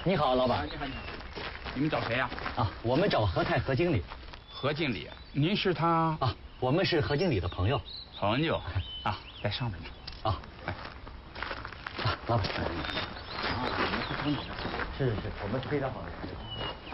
你好，老板。 你好。你们找谁呀？ 啊，我们找何太何经理。 何经理，您是他？ 啊，我们是何经理的朋友。 朋友啊，在上面呢。 啊， 哎， 老板。 啊，你们是经理。 是，我们是非常好的朋友。